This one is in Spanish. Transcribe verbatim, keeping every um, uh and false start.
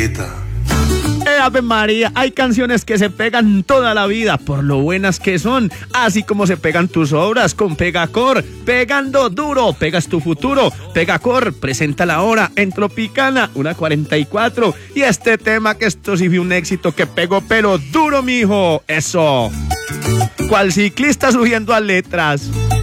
Pablito. Eh, Ave María, hay canciones que se pegan toda la vida por lo buenas que son, así como se pegan tus obras con Pegacor, pegando duro, pegas tu futuro. Pegacor presenta la hora en Tropicana, una cuarenta y cuatro, y este tema que esto sí fue un éxito que pegó pero duro, mijo, eso. Cual ciclista subiendo a letras.